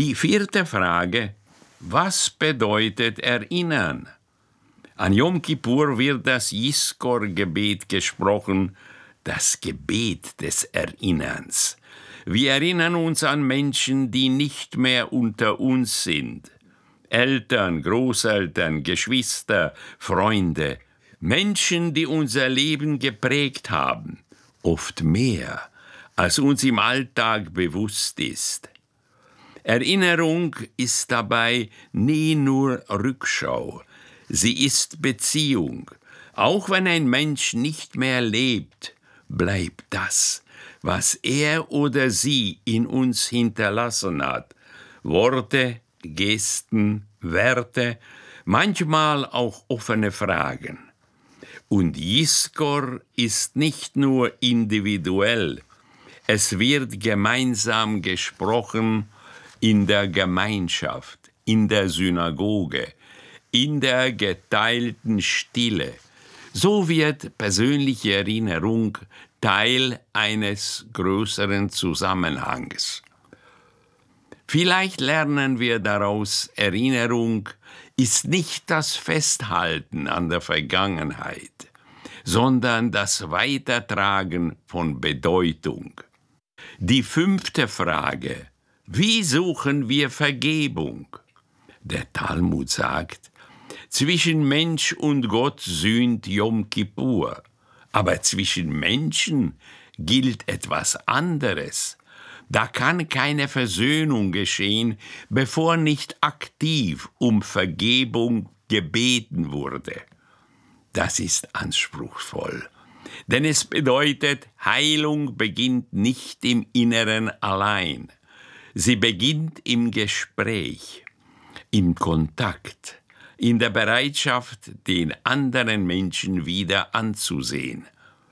Die vierte Frage: Was bedeutet erinnern? An Yom Kippur wird das Jiskor-Gebet gesprochen, das Gebet des Erinnerns. Wir erinnern uns an Menschen, die nicht mehr unter uns sind. Eltern, Großeltern, Geschwister, Freunde. Menschen, die unser Leben geprägt haben. Oft mehr, als uns im Alltag bewusst ist. Erinnerung ist dabei nie nur Rückschau. Sie ist Beziehung. Auch wenn ein Mensch nicht mehr lebt, bleibt das, was er oder sie in uns hinterlassen hat. Worte, Gesten, Werte, manchmal auch offene Fragen. Und Jiskor ist nicht nur individuell, es wird gemeinsam gesprochen in der Gemeinschaft, in der Synagoge, in der geteilten Stille. So wird persönliche Erinnerung Teil eines größeren Zusammenhangs. Vielleicht lernen wir daraus, Erinnerung ist nicht das Festhalten an der Vergangenheit, sondern das Weitertragen von Bedeutung. Die fünfte Frage: Wie suchen wir Vergebung? Der Talmud sagt, zwischen Mensch und Gott sühnt Yom Kippur, aber zwischen Menschen gilt etwas anderes. Da kann keine Versöhnung geschehen, bevor nicht aktiv um Vergebung gebeten wurde. Das ist anspruchsvoll, denn es bedeutet, Heilung beginnt nicht im Inneren allein. Sie beginnt im Gespräch, im Kontakt, in der Bereitschaft, den anderen Menschen wieder anzusehen.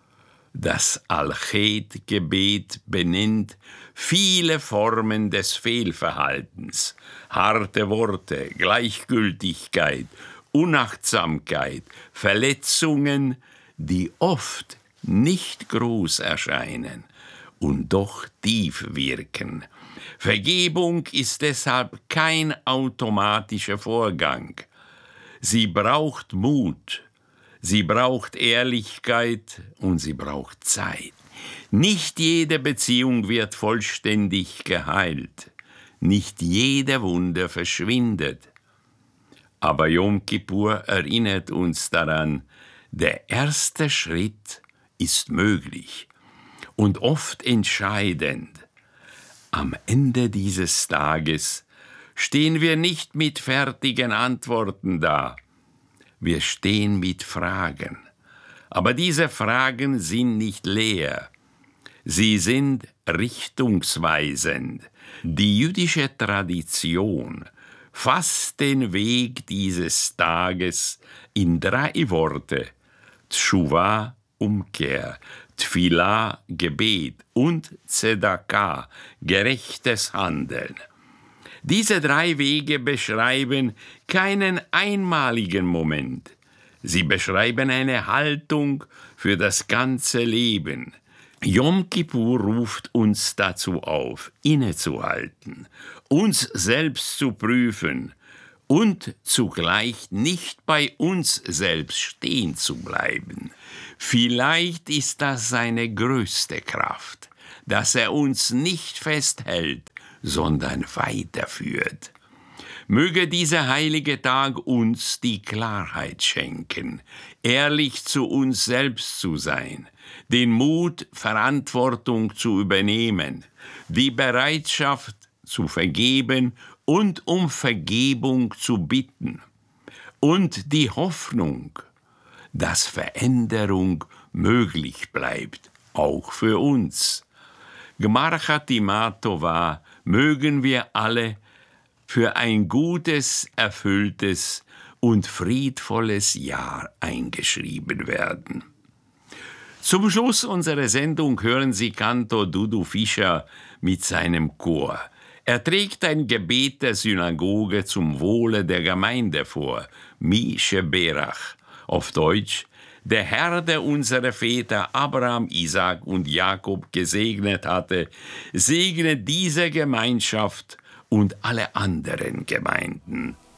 Das Al-Chet-Gebet benennt viele Formen des Fehlverhaltens, harte Worte, Gleichgültigkeit, Unachtsamkeit, Verletzungen, die oft nicht groß erscheinen und doch tief wirken. Vergebung ist deshalb kein automatischer Vorgang. Sie braucht Mut, sie braucht Ehrlichkeit und sie braucht Zeit. Nicht jede Beziehung wird vollständig geheilt. Nicht jede Wunde verschwindet. Aber Yom Kippur erinnert uns daran, der erste Schritt ist möglich und oft entscheidend. Am Ende dieses Tages stehen wir nicht mit fertigen Antworten da. Wir stehen mit Fragen. Aber diese Fragen sind nicht leer. Sie sind richtungsweisend. Die jüdische Tradition fasst den Weg dieses Tages in 3 Worte: Tschuwa, Umkehr, Tfilah, Gebet und Zedakah, gerechtes Handeln. Diese 3 Wege beschreiben keinen einmaligen Moment. Sie beschreiben eine Haltung für das ganze Leben. Yom Kippur ruft uns dazu auf, innezuhalten, uns selbst zu prüfen und zugleich nicht bei uns selbst stehen zu bleiben. Vielleicht ist das seine größte Kraft, dass er uns nicht festhält, sondern weiterführt. Möge dieser heilige Tag uns die Klarheit schenken, ehrlich zu uns selbst zu sein, den Mut, Verantwortung zu übernehmen, die Bereitschaft zu vergeben und um Vergebung zu bitten und die Hoffnung, dass Veränderung möglich bleibt, auch für uns. Gmar Chatima Tova, mögen wir alle für ein gutes, erfülltes und friedvolles Jahr eingeschrieben werden. Zum Schluss unserer Sendung hören Sie Kantor Dudu Fischer mit seinem Chor. Er trägt ein Gebet der Synagoge zum Wohle der Gemeinde vor, Mi Sheberach, auf Deutsch: Der Herr, der unsere Väter Abraham, Isaak und Jakob gesegnet hatte, segne diese Gemeinschaft und alle anderen Gemeinden.